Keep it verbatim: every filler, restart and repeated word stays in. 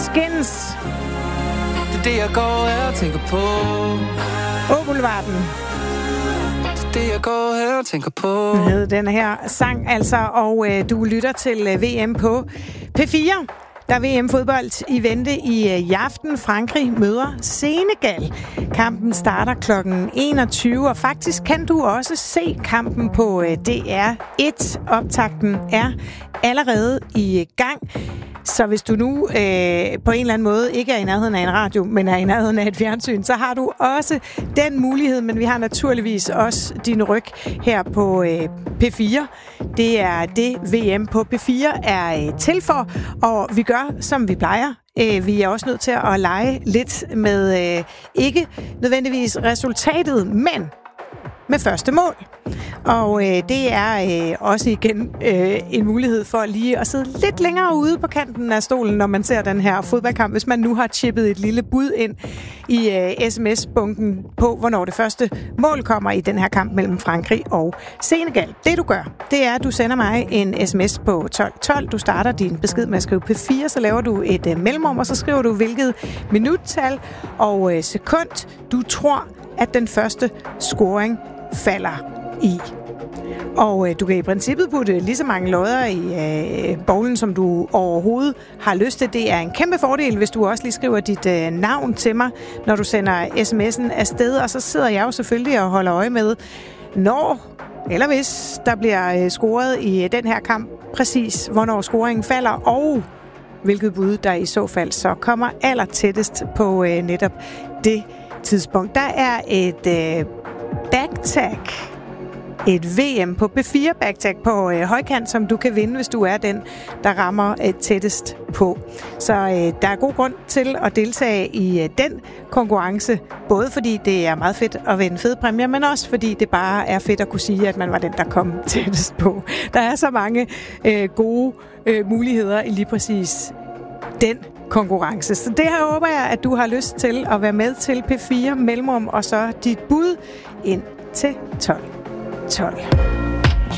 Skins. Det er det, jeg går her og tænker på. Åh, Boulevarden. Det er det, jeg går her og tænker på. Hed den her sang altså, og øh, du lytter til øh, V M på P fire. Der er V M-fodbold i vente i, øh, i aften. Frankrig møder Senegal. Kampen starter klokken enogtyve, og faktisk kan du også se kampen på øh, D R et. Optakten er allerede i gang. Så hvis du nu øh, på en eller anden måde ikke er i nærheden af en radio, men er i nærheden af et fjernsyn, så har du også den mulighed. Men vi har naturligvis også din ryg her på øh, P fire. Det er det, V M på P fire er øh, til for, og vi gør, som vi plejer. Øh, vi er også nødt til at lege lidt med øh, ikke nødvendigvis resultatet, men med første mål. Og øh, det er øh, også igen øh, en mulighed for lige at sidde lidt længere ude på kanten af stolen, når man ser den her fodboldkamp, hvis man nu har chippet et lille bud ind i øh, sms-bunken på, hvornår det første mål kommer i den her kamp mellem Frankrig og Senegal. Det du gør, det er, at du sender mig en sms på tolv tolv. Du starter din besked med at skrive P fire, så laver du et øh, mellemrum, og så skriver du, hvilket minuttal og øh, sekund du tror, at den første scoring falder i. Og øh, du kan i princippet putte lige så mange lodder i øh, bowlen, som du overhovedet har lyst til. Det er en kæmpe fordel, hvis du også lige skriver dit øh, navn til mig, når du sender sms'en afsted. Og så sidder jeg jo selvfølgelig og holder øje med, når eller hvis der bliver øh, scoret i øh, den her kamp, præcis hvornår scoringen falder, og hvilket bud der i så fald så kommer aller tættest på øh, netop det tidspunkt. Der er et øh, backtag, et V M på P fire backtag på øh, højkant, som du kan vinde, hvis du er den, der rammer øh, tættest på. Så øh, der er god grund til at deltage i øh, den konkurrence, både fordi det er meget fedt at vinde fede præmier, men også fordi det bare er fedt at kunne sige, at man var den, der kom tættest på. Der er så mange øh, gode øh, muligheder i lige præcis den konkurrence. Så det her håber jeg, at du har lyst til at være med til P fire mellemrum, og så dit bud ind til tolv tolv.